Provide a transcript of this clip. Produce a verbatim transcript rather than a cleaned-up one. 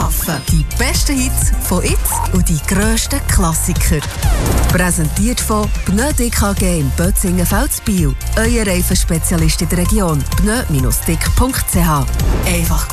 Reifen. Die besten Hits von jetzt und die grössten Klassiker. Präsentiert von Pneu D K G in Bötzingen-Veldsbiel. Euer Reifenspezialist in der Region. pneu Bindestrich dick punkt c h. Einfach